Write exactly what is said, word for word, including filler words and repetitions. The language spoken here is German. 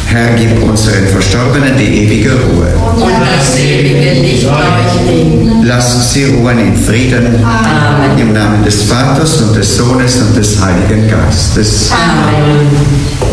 Herr, gib unseren Verstorbenen die ewige Ruhe. Und das ewige Licht leuchten. Lass sie ruhen in Frieden. Amen. Im Namen des Vaters und des Sohnes und des Heiligen Geistes. Amen.